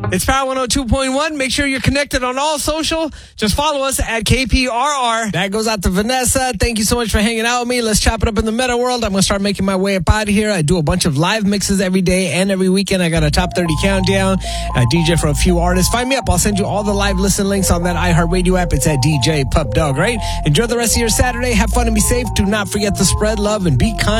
It's Power 102.1. Make sure you're connected on all social. Just follow us at KPRR. That goes out to Vanessa. Thank you so much for hanging out with me. Let's chop it up in the meta world. I'm going to start making my way up out of here. I do a bunch of live mixes every day and every weekend. I got a top 30 countdown. I DJ for a few artists. Find me up. I'll send you all the live listen links on that iHeartRadio app. It's at DJ Pup Dog, right? Enjoy the rest of your Saturday. Have fun and be safe. Do not forget to spread love and be kind.